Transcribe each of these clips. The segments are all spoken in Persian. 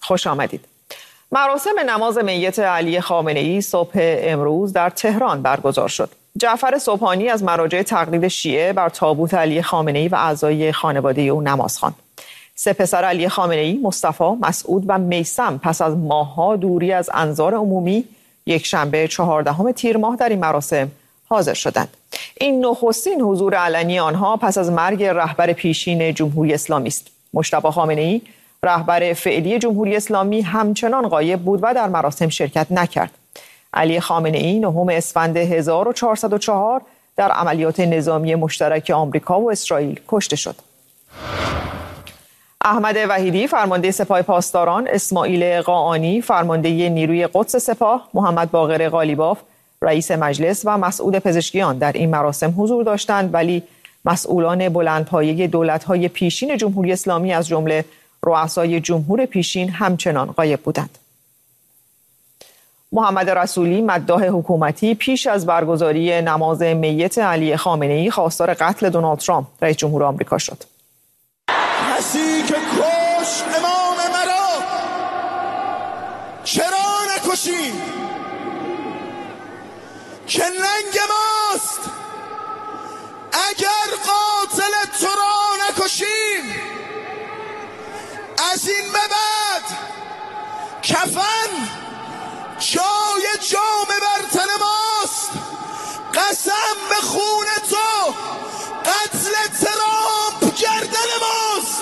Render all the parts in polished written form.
خوش آمدید. مراسم نماز میت علی خامنه‌ای صبح امروز در تهران برگزار شد. جعفر سبحانی از مراجع تقلید شیعه بر تابوت علی خامنه‌ای و اعضای خانواده او نماز خواند. سه پسر علی خامنه‌ای، مصطفی، مسعود و میثم پس از ماه‌ها دوری از انظار عمومی یک شنبه 14 تیر ماه در این مراسم حاضر شدند. این نخستین حضور علنی آنها پس از مرگ رهبر پیشین جمهوری اسلامی است. مجتبی خامنه‌ای رهبر فعلی جمهوری اسلامی همچنان غایب بود و در مراسم شرکت نکرد. علی خامنه‌ای 9 اسفند 1404 در عملیات نظامی مشترک آمریکا و اسرائیل کشته شد. احمد وحیدی فرمانده سپاه پاسداران، اسماعیل قاآنی فرمانده نیروی قدس سپاه، محمد باقر قالیباف رئیس مجلس و مسعود پزشکیان در این مراسم حضور داشتند، ولی مسئولان بلندپایه دولت‌های پیشین جمهوری اسلامی از جمله رؤسای جمهور پیشین همچنان غایب بودند. محمد رسولی مداح حکومتی پیش از برگزاری نماز میت علی خامنه‌ای خواستار قتل دونالد ترامپ رئیس جمهور آمریکا شد. کسی که کشت امام مرا چرا نکشی؟ که ننگ ماست اگر قاتل تو را نکشیم. از این به بعد کفن جای جام بر تن ماست. قسم به خون تو قتل ترامپ گردن ماست.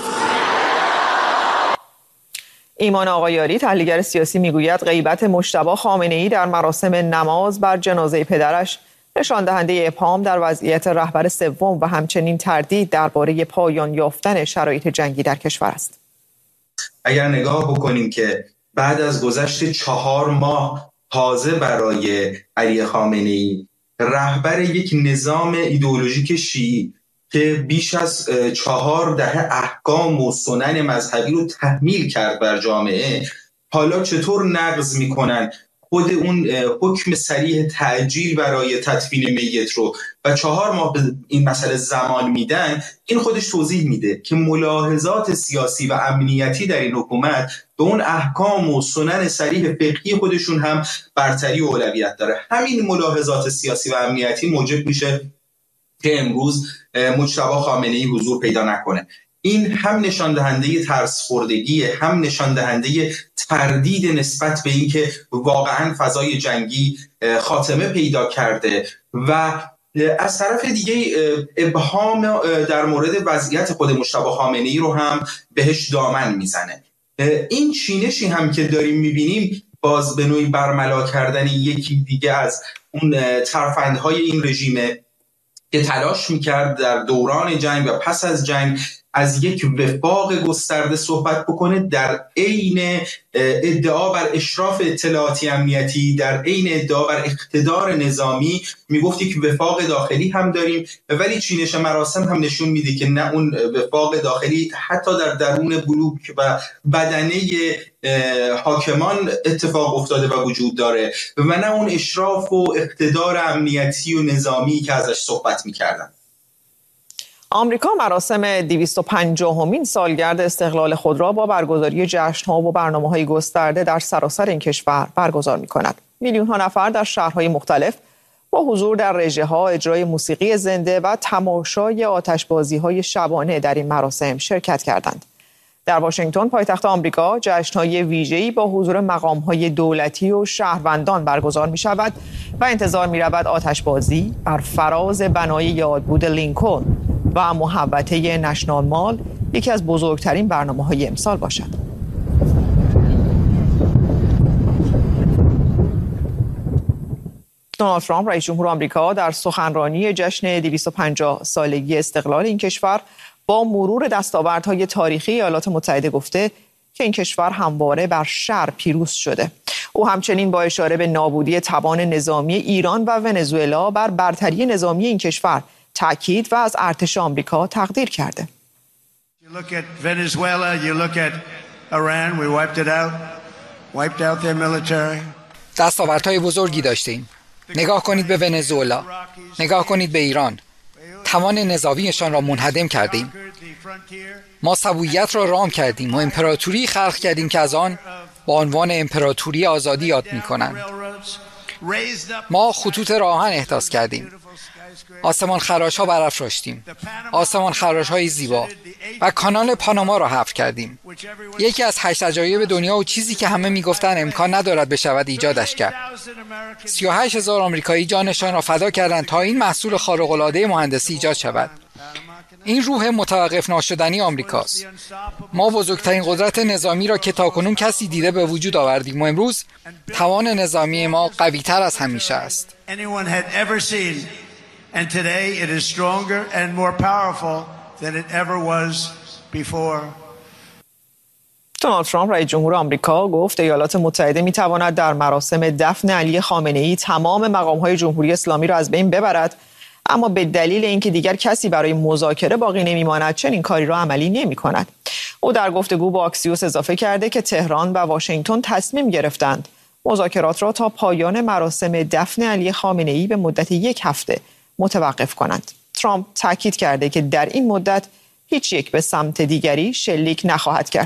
ایمان آقایاری تحلیلگر سیاسی میگوید غیبت مجتبی خامنه‌ای در مراسم نماز بر جنازه پدرش نشان دهنده ابهام در وضعیت رهبر سوم و همچنین تردید درباره پایان یافتن شرایط جنگی در کشور است. اگر نگاه بکنیم که بعد از گذشت 4 ماه تازه برای علی خامنه‌ای رهبر یک نظام ایدئولوژیک شیعی که بیش از 4 دهه احکام و سنن مذهبی رو تحمیل کرد بر جامعه، حالا چطور نقض میکنن خود اون حکم صریح تعجیل برای تدفین میت رو و 4 ماه به این مسئله زمان میدن. این خودش توضیح میده که ملاحظات سیاسی و امنیتی در این حکومت به اون احکام و سنن صریح فقهی خودشون هم برتری و اولویت داره. همین ملاحظات سیاسی و امنیتی موجب میشه که امروز مجتبی خامنه‌ای حضور پیدا نکنه. این هم نشان دهنده ترس خوردگی، هم نشان دهنده تردید نسبت به اینکه واقعا فضای جنگی خاتمه پیدا کرده و از طرف دیگه ابهام در مورد وضعیت خود مجتبی خامنه‌ای رو هم بهش دامن میزنه. این چینشی هم که داریم میبینیم باز به نوعی برملا کردن یکی دیگه از اون ترفندهای این رژیمه که تلاش میکرد در دوران جنگ و پس از جنگ از یک وفاق گسترده صحبت بکنه، در عین ادعا بر اشراف اطلاعاتی امنیتی، در عین ادعا بر اقتدار نظامی میگفت یک وفاق داخلی هم داریم، ولی چینش مراسم هم نشون میده که نه اون وفاق داخلی حتی در درون بلوک و بدنه حاکمان اتفاق افتاده و وجود داره و نه اون اشراف و اقتدار امنیتی و نظامی که ازش صحبت میکردن. آمریکا مراسم 250مین سالگرد استقلال خود را با برگزاری جشن‌ها و برنامه‌های گسترده در سراسر این کشور برگزار می‌کند. میلیون‌ها نفر در شهرهای مختلف با حضور در رژه‌ها، اجرای موسیقی زنده و تماشای آتشبازی‌های شبانه در این مراسم شرکت کردند. در واشنگتن پایتخت آمریکا جشن‌های ویژه‌ای با حضور مقام‌های دولتی و شهروندان برگزار می‌شود و انتظار می‌رود آتشبازی بر فراز بنای یادبود لینکلن و محوطه نشنال مال یکی از بزرگترین برنامه‌های امسال باشد. دونالد ترامپ رئیس جمهور آمریکا در سخنرانی جشن 250 سالگی استقلال این کشور با مرور دستاوردهای تاریخی ایالات متحده گفته که این کشور همواره بر شر پیروز شده. او همچنین با اشاره به نابودی توان نظامی ایران و ونزوئلا بر برتری نظامی این کشور تأکید و از ارتش آمریکا تقدیر کرده. دستاوردهای بزرگی داشتیم. نگاه کنید به ونزوئلا، نگاه کنید به ایران. توان نظامیشان را منهدم کردیم. ما سبویت را رام کردیم و امپراتوری خلق کردیم که از آن با عنوان امپراتوری آزادی یاد می‌کنند. ما خطوط راهن احداث کردیم، آسمان خراش‌ها برافراشتیم، آسمان خراش‌های زیبا و کانال پاناما را حفر کردیم. یکی از 8 عجایب دنیا و چیزی که همه میگفتن امکان ندارد بشود ایجادش کرد. 38,000 آمریکایی جانشان را فدا کردند تا این محصول خارق‌العاده مهندسی ایجاد شود. این روح متوقف ناشدنی آمریکاست. ما بزرگترین قدرت نظامی را که تاکنون کسی دیده به وجود آوردیم و امروز توان نظامی ما قوی‌تر از همیشه است. And today it is stronger and more powerful than it ever was before. دونالد ترامپ رئیس جمهور آمریکا گفت ایالات متحده می‌تواند در مراسم دفن علی خامنه‌ای تمام مقام‌های جمهوری اسلامی را از بین ببرد، اما به دلیل اینکه دیگر کسی برای مذاکره باقی نمی‌ماند چنین کاری را عملی نمی‌کند. او در گفتگو با آکسیوس اضافه کرده که تهران و واشنگتن تصمیم گرفتند مذاکرات را تا پایان مراسم دفن علی خامنه‌ای به مدت 1 هفته متوقف کنند. ترامپ تاکید کرده که در این مدت هیچ یک به سمت دیگری شلیک نخواهد کرد.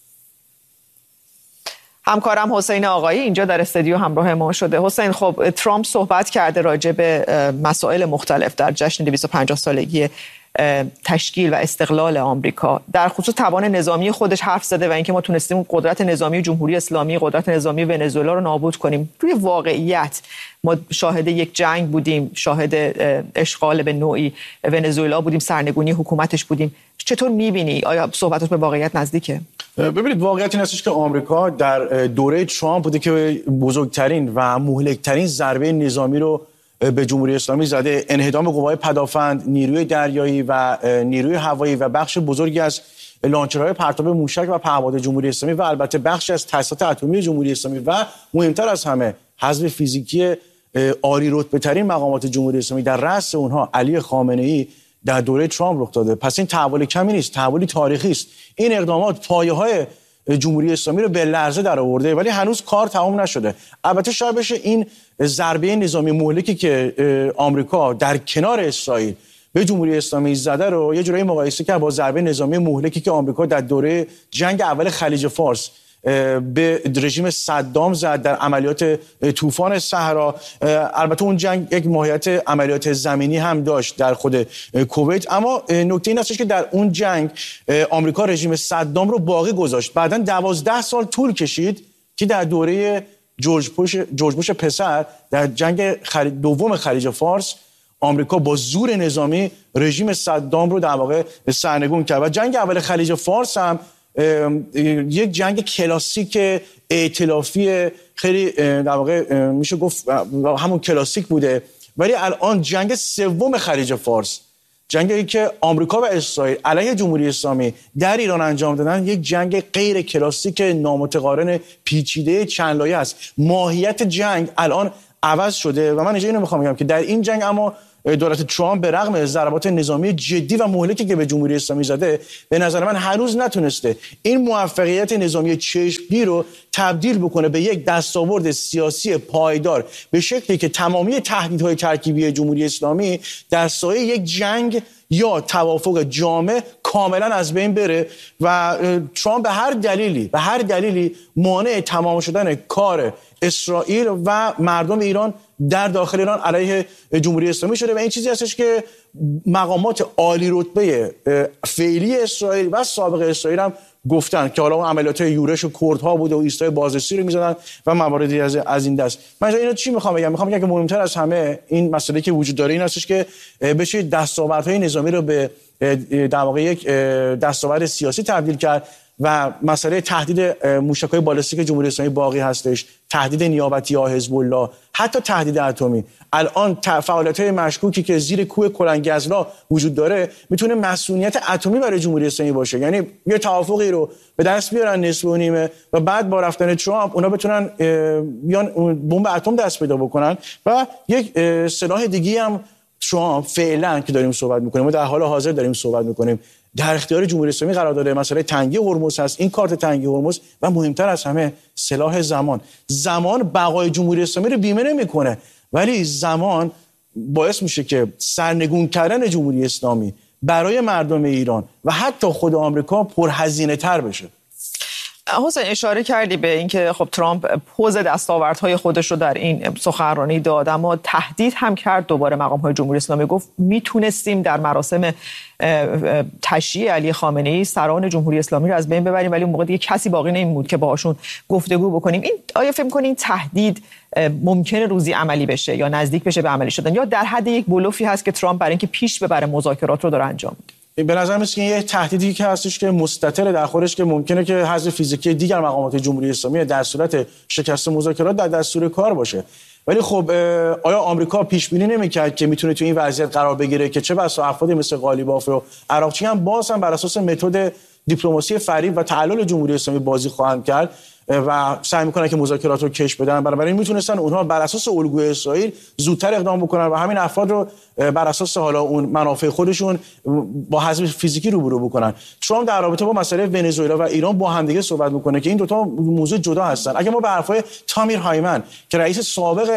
همکارم حسین آقایی اینجا در استودیو همراه ما شده. حسین، خب ترامپ صحبت کرده راجع به مسائل مختلف در جشن 250 سالگی تشکیل و استقلال آمریکا. در خصوص توان نظامی خودش حرف زده و اینکه ما تونستیم قدرت نظامی جمهوری اسلامی، قدرت نظامی ونزوئلا رو نابود کنیم. روی واقعیت ما شاهد یک جنگ بودیم، شاهد اشغال به نوعی ونزوئلا بودیم، سرنگونی حکومتش بودیم. چطور می‌بینی؟ آیا صحبتش به واقعیت نزدیکه؟ ببینید، واقعیت این هستش که آمریکا در دوره ترامپ بوده که بزرگترین و مهلکترین ضربه نظامی رو به جمهوری اسلامی زده. انهدام قوای پدافند، نیروی دریایی و نیروی هوایی و بخش بزرگی از لانچرهای پرتاب موشک و پهپاد جمهوری اسلامی و البته بخشی از تاسیسات اتمی جمهوری اسلامی و مهمتر از همه حزب فیزیکی عالی رتبه ترین مقامات جمهوری اسلامی در رأس اونها علی خامنه‌ای در دوره ترامپ رخ داده. پس این تحول کمی نیست، تحولی تاریخی است. این اقدامات پایه‌های جمهوری اسلامی رو به لرزه در آورده، ولی هنوز کار تمام نشده. البته شاید بشه این ضربه نظامی مهلکی که آمریکا در کنار اسرائیل به جمهوری اسلامی زده رو یه جورایی مقایسه کرد با ضربه نظامی مهلکی که آمریکا در دوره جنگ اول خلیج فارس به رژیم صدام زد در عملیات طوفان صحرا. البته اون جنگ یک ماهیت عملیات زمینی هم داشت در خود کویت، اما نکته این است که در اون جنگ آمریکا رژیم صدام رو باقی گذاشت. بعداً 12 سال طول کشید که در دوره جورج بوش پسر در جنگ دوم خلیج فارس آمریکا با زور نظامی رژیم صدام رو در واقع سرنگون کرد. و جنگ اول خلیج فارس هم یک جنگ کلاسیک ائتلافی خیلی در واقع میشه گفت همون کلاسیک بوده. ولی الان جنگ سوم خلیج فارس، جنگی که آمریکا و اسرائیل علیه جمهوری اسلامی در ایران انجام دادن، یک جنگ غیر کلاسیک نامتقارن پیچیده چند لایه است. ماهیت جنگ الان عوض شده و من اینو میخوام بگم که در این جنگ اما دولت ترامپ به رغم ضربات نظامی جدی و مهلکی که به جمهوری اسلامی زده، به نظر من هنوز نتونسته این موفقیت نظامی چشمگیر رو تبدیل بکنه به یک دستاورد سیاسی پایدار، به شکلی که تمامی تهدیدهای ترکیبی جمهوری اسلامی در سایه یک جنگ یا توافق جامع کاملا از بین بره و ترامپ به هر دلیلی مانع تمام شدن کار اسرائیل و مردم ایران در داخل ایران علیه جمهوری اسلامی شده. و این چیزی هستش که مقامات عالی رتبه فعلی اسرائیل و سابق اسرائیل هم گفتن که حالا اون عملیات یورش و کردها بوده و ایستای بازرسی رو می‌زدن و مواردی از این دست. من اینو چی می‌خوام بگم؟ می‌خوام بگم که مهمتر از همه این مسئله که وجود داره این هستش که بشه دستاوردهای نظامی رو به در واقع یک دستاورد سیاسی تبدیل کرد و مسئله تهدید موشک‌های بالستیک جمهوری اسلامی باقی هستش، تهدید نیابتی ها حزب الله، حتی تهدید اتمی. الان فعالیت‌های مشکوکی که زیر کوه کلنگزلا وجود داره میتونه مسئولیت اتمی برای جمهوری اسلامی باشه. یعنی یه توافقی رو به دست بیارن نصف و نیمه و بعد با رفتن ترامپ اونا بتونن بیان بمب اتم دست پیدا بکنن و یک سلاح دیگه هم ترامپ فعلا که داریم صحبت می‌کنیم و در حال حاضر داریم صحبت می‌کنیم در اختیار جمهوری اسلامی قرار داده. مسئله تنگی هرمز هست، این کارت تنگی هرمز، و مهمتر از همه سلاح زمان بقای جمهوری اسلامی رو بیمه نمی‌کنه، ولی زمان باعث میشه که سرنگون کردن جمهوری اسلامی برای مردم ایران و حتی خود آمریکا پرهزینه تر بشه. حسین اشاره کردی به اینکه خب ترامپ پوز دستاوردهای خودش رو در این سخنرانی داد، اما تهدید هم کرد دوباره مقام‌های جمهوری اسلامی. گفت میتونستیم در مراسم تشییع علی خامنه‌ای سران جمهوری اسلامی رو از بین ببریم، ولی اون موقع دیگه کسی باقی نمی‌موند که باهاشون گفتگو بکنیم. این آیا فکر می‌کنین تهدید ممکنه روزی عملی بشه یا نزدیک بشه به عملی شدن، یا در حد یک بلوفی هست که ترامپ برای اینکه پیش ببره مذاکرات رو داره انجام میده؟ به نظر میاد که یه تهدیدی که هستش که مستتر در خودش که ممکنه که حذف فیزیکی دیگر مقامات جمهوری اسلامی در صورت شکست مذاکرات در دستور کار باشه. ولی خب آیا آمریکا پیش بینی نمی‌کرد که میتونه تو این وضعیت قرار بگیره که چه بسا افرادی مثل قالیباف و عراقچی هم باز هم بر اساس متد دیپلماسی فریب و تعلل جمهوری اسلامی بازی خواهند کرد و سعی میکنن که مذاکرات رو کش بدن. بنابراین میتونستن اونها بر اساس الگوی اسرائیل زودتر اقدام بکنن و همین افراد رو بر اساس حالا اون منافع خودشون با حذف فیزیکی روبرو بکنن. ترامپ در رابطه با مسئله ونزوئلا و ایران با هم دیگه صحبت میکنه که این دو تا موضوع جدا هستن. اگه ما به حرفای تامیر هایمن که رئیس سابق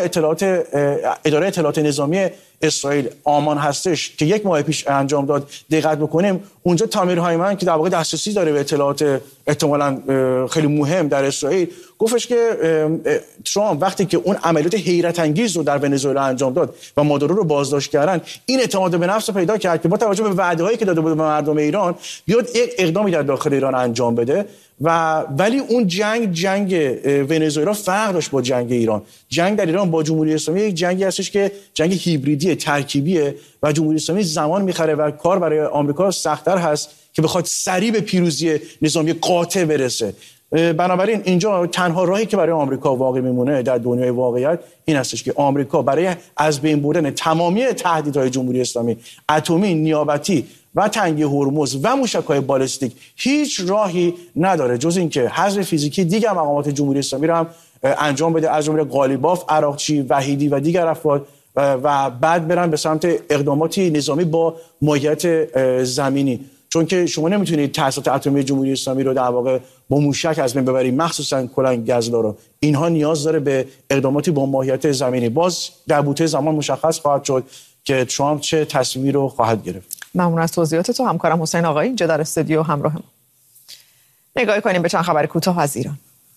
اداره اطلاعات نظامی اسرائیل آمان هستش که یک ماه پیش انجام داد دقت بکنیم، اونجا تامیر هایمن که در واقع دسترسی داره به اطلاعات احتمالاً خیلی مهم در اسرائیل، گفتش که ترامپ وقتی که اون عملیات حیرت انگیز رو در ونزوئلا انجام داد و مادورو رو بازداشت کردن، این اعتماد به نفس پیدا کرد که با توجه به وعده‌هایی که داده بود به مردم ایران بیاد یک اقدامی در داخل ایران انجام بده. ولی اون جنگ ونزوئلا فرق داشت با جنگ ایران. جنگ در ایران با جمهوری اسلامی یک جنگی هستش که جنگ هیبریدی ترکیبیه و جمهوری اسلامی زمان میخره و کار برای آمریکا سخت‌تر هست که بخواد سریع به پیروزی نظامی قاطع برسه. بنابراین اینجا تنها راهی که برای آمریکا باقی میمونه در دنیای واقعیت این هستش که آمریکا برای از بین بردن تمامی تهدیدهای جمهوری اسلامی، اتمی، نیابتی و تنگی هرمز و موشک‌های بالستیک هیچ راهی نداره جز اینکه حذف فیزیکی دیگر مقامات جمهوری اسلامی رو هم انجام بده، از جمله قالیباف، عراقچی، وحیدی و دیگر افراد، و بعد برن به سمت اقداماتی نظامی با ماهیت زمینی. چون که شما نمیتونید تأسیسات اتمی جمهوری اسلامی رو در واقع با موشک از بین ببرید، مخصوصا کلنگ گزلا رو. اینها نیاز داره به اقداماتی با ماهیت زمینی. باز در بوته زمان مشخص خواهد شد که ترامپ چه تصمیمی رو خواهد گرفت. ممنون از توضیحات تو همکارم حسین آقایی اینجا در استودیو همراه ما. نگاهی کنیم به چند خبر کوتاه از ایران.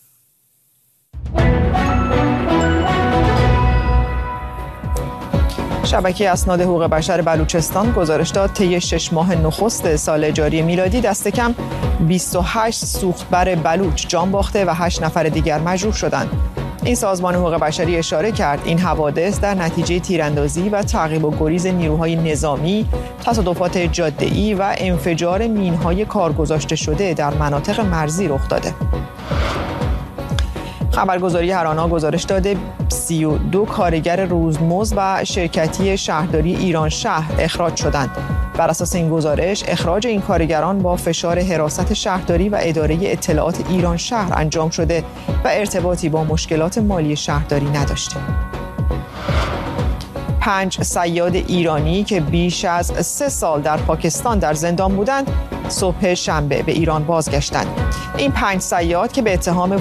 شبکه اسناد حقوق بشر بلوچستان گزارش داد طی 6 ماه نخست سال جاری میلادی دست کم 28 سوختبر بلوچ جان باخته و 8 نفر دیگر مجروح شدند. این سازمان حقوق بشری اشاره کرد این حوادث در نتیجه تیراندازی و تعقیب و گریز نیروهای نظامی، تصادفات جاده‌ای و انفجار مین‌های کارگذاشته شده در مناطق مرزی رخ داده. خبرگزاری هرانا گزارش داده 32 کارگر روزمزد و شرکتی شهرداری ایران شهر اخراج شدند. بر اساس این گزارش اخراج این کارگران با فشار حراست شهرداری و اداره اطلاعات ایران شهر انجام شده و ارتباطی با مشکلات مالی شهرداری نداشته. 5 صیاد ایرانی که بیش از 3 سال در پاکستان در زندان بودند صبح شنبه به ایران بازگشتند. این 5 صیاد که به اتهام